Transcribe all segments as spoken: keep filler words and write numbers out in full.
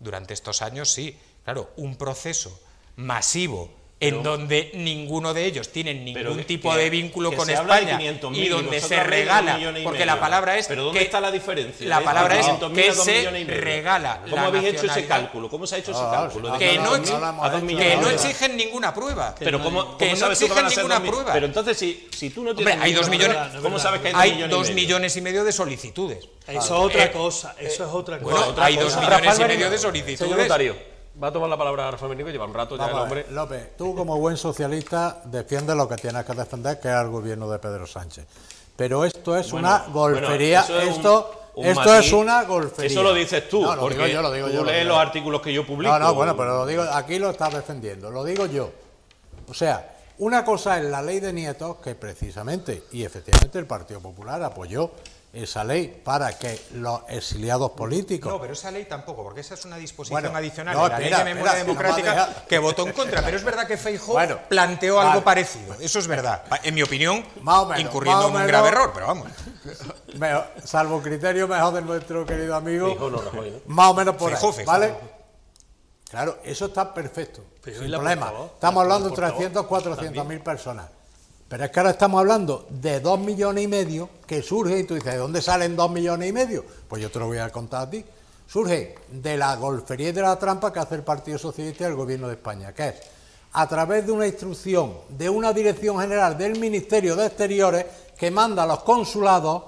durante estos años sí. Claro, un proceso masivo en pero, donde ninguno de ellos tiene ningún que, tipo que, de vínculo que con España y donde se regala, porque la palabra es pero ¿dónde que está la diferencia? La palabra es no, que se regala. ¿Cómo habéis hecho ese cálculo? ¿Cómo se ha hecho ese cálculo? Que no, que no exigen ninguna prueba. Pero ¿cómo, que cómo no exigen ninguna dos, prueba. Pero entonces si, si tú no tienes Hombre, hay dos millones, prueba, ¿cómo sabes que hay dos, hay millones, dos y millones y medio de solicitudes? Eso es otra eh, cosa, eso es otra cosa. Bueno, otra hay cosa. dos millones y medio de solicitudes. Señor notario, va a tomar la palabra Rafael Benito, que lleva un rato ya el hombre. López, tú como buen socialista defiendes lo que tienes que defender, que es el gobierno de Pedro Sánchez. Pero esto es bueno, una golfería, bueno, es esto, un, un esto matiz, es una golfería. Eso lo dices tú, no, lo porque digo yo, lo digo tú yo, lees los artículos que yo publico. No, no, bueno, pero lo digo, aquí lo estás defendiendo, lo digo yo. O sea, una cosa es la ley de nietos, que precisamente, y efectivamente el Partido Popular apoyó esa ley para que los exiliados políticos... No, pero esa ley tampoco, porque esa es una disposición bueno, adicional no, de la espera, ley de memoria espera, democrática dejar... que votó en contra, pero es verdad que Feijóo bueno, planteó vale. algo parecido, eso es verdad, en mi opinión, más o menos, incurriendo en un grave error, pero vamos. Mejor, salvo criterio mejor de nuestro querido amigo, Feijóo no, Rajoy, ¿no? más o menos por Feijóo, ahí, Feijóo. ¿vale? Claro, eso está perfecto, pero sin problema. Estamos hablando de trescientas, cuatrocientas mil personas. Pero es que ahora estamos hablando de dos millones y medio que surge, y tú dices, ¿de dónde salen dos millones y medio? Pues yo te lo voy a contar a ti. Surge de la golfería y de la trampa que hace el Partido Socialista y el Gobierno de España, que es a través de una instrucción de una dirección general del Ministerio de Exteriores que manda a los consulados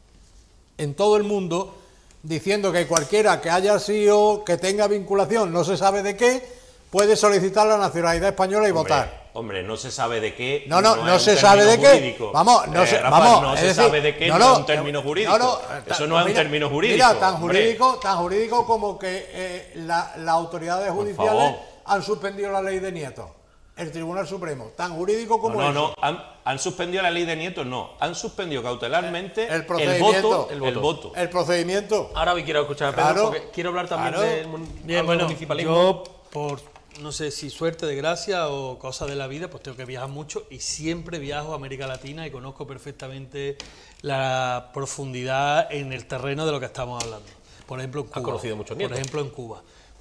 en todo el mundo diciendo que cualquiera que haya sido, que tenga vinculación, no se sabe de qué, puede solicitar la nacionalidad española y hombre, votar. Hombre, no se sabe de qué. No, no, no, no se sabe de jurídico. qué. Vamos, no eh, se, Rafa, vamos, no es se decir, sabe de qué, no, no, no es un término jurídico. No, no, mira, Eso no es un término jurídico. Mira, tan hombre. jurídico, tan jurídico como que eh, la, las autoridades judiciales han suspendido la ley de nietos. El Tribunal Supremo, tan jurídico como no, eso. No, no, han, han suspendido la ley de nietos, no. Han suspendido cautelarmente el, procedimiento, el, voto, el voto. El procedimiento. Ahora hoy quiero escuchar a Pedro, claro, porque quiero hablar también claro. del Bien, bueno, municipalismo. Yo, por no sé si suerte, desgracia o cosa de la vida, pues tengo que viajar mucho y siempre viajo a América Latina y conozco perfectamente la profundidad en el terreno de lo que estamos hablando. Por ejemplo, en Cuba. Has conocido muchos nietos. Por ejemplo, en Cuba.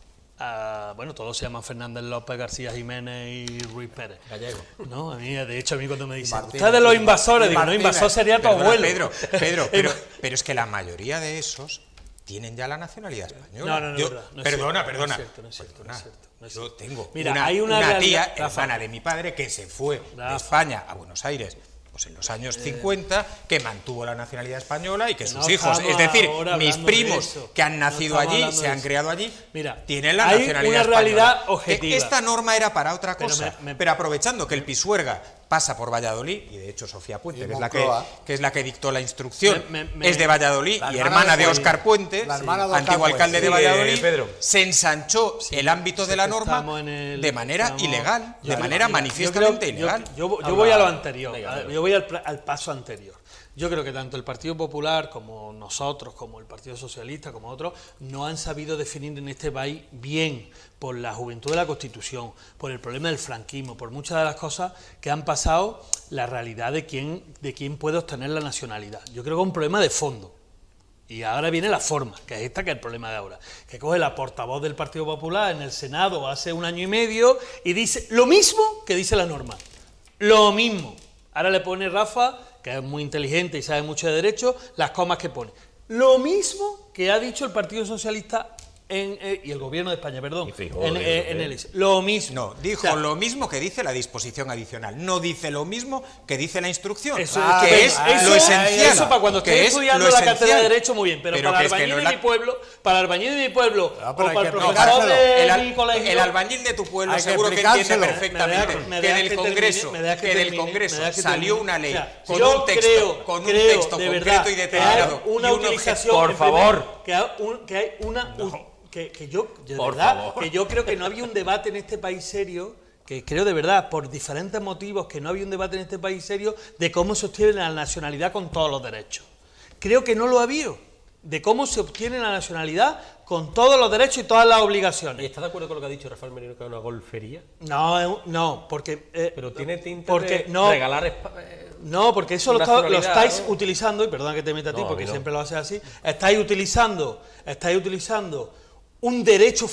Uh, bueno, todos se llaman Fernández López, García Jiménez y Ruiz Pérez. Gallego. No, a mí, de hecho, a mí cuando me dicen, Martínez, ustedes los invasores, digo, Martínez, no, invasor sería tu perdona, abuelo. Pedro, Pedro, pero, pero es que la mayoría de esos tienen ya la nacionalidad española. No, no, no, yo, verdad, no es perdona, cierto, perdona. No es cierto, no es cierto, no es cierto, no es cierto. Yo tengo Mira, una, hay una, una tía, realidad, hermana de mi padre, que se fue Rafa. de España a Buenos Aires pues en los años cincuenta, que mantuvo la nacionalidad española y que, que sus no hijos, es decir, mis primos eso, que han nacido no allí, se han criado allí, Mira, tienen la hay nacionalidad una realidad española. objetiva. Que esta norma era para otra cosa, pero, me, me, pero aprovechando que el Pisuerga pasa por Valladolid, y de hecho Sofía Puente, que es, la que, que es la que dictó la instrucción, me, me, es de Valladolid y hermana de Óscar Puente, sí, antiguo alcalde de Valladolid, Pedro. Se ensanchó sí, el ámbito sí, de la norma el, de manera estamos, ilegal, de manera mira, manifiestamente yo creo, ilegal. Yo, yo, yo voy a lo anterior, venga, yo voy al, al paso anterior. Yo creo que tanto el Partido Popular como nosotros, como el Partido Socialista, como otros, no han sabido definir en este país bien, por la juventud de la Constitución, por el problema del franquismo, por muchas de las cosas que han pasado, la realidad de quién, de quién puede obtener la nacionalidad. Yo creo que es un problema de fondo. Y ahora viene la forma, que es esta que es el problema de ahora. Que coge la portavoz del Partido Popular en el Senado hace un año y medio y dice lo mismo que dice la norma. Lo mismo. Ahora le pone Rafa, que es muy inteligente y sabe mucho de derecho, las comas que pone. Lo mismo que ha dicho el Partido Socialista en, eh, y el Gobierno de España, perdón, fijo, en, eh, en el Lo mismo. No, dijo o sea, lo mismo que dice la disposición adicional. No dice lo mismo que dice la instrucción. Eso, ah, que es eso, lo esencial. Eso para cuando esté estudiando la cátedra de Derecho, muy bien. Pero, pero para el albañil no de la... mi pueblo, para el albañil de mi pueblo, no, o para el profesor de el, mi colegio. El albañil de tu pueblo seguro que entiende perfectamente me, me que del Congreso, que, que del Congreso salió una ley con un texto, con un texto concreto y detallado. Una utilización. Por favor. Que hay una. Que, que yo, de Por verdad, favor. que yo creo que no había un debate en este país serio, que creo de verdad, por diferentes motivos, que no había un debate en este país serio de cómo se obtiene la nacionalidad con todos los derechos. Creo que no lo ha habido, de cómo se obtiene la nacionalidad con todos los derechos y todas las obligaciones. ¿Y estás de acuerdo con lo que ha dicho Rafael Merino, que es una golfería? No, no, porque... Eh, Pero tiene tinta porque de no, regalar... Eh, no, porque eso lo, está, lo estáis ¿no? utilizando, y perdona que te meta a ti, no, porque no. siempre lo haces así, estáis utilizando, estáis utilizando un derecho